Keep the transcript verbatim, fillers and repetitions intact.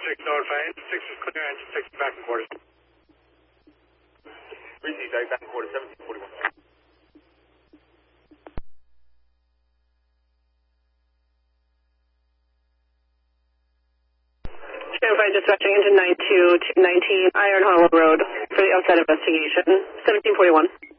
six notify. Engine six is clear. Engine six back in quarters. three six, back in quarters, seventeen forty-one. Notify dispatching engine nine two two nineteen Iron Hollow Road for the outside investigation. seventeen forty-one.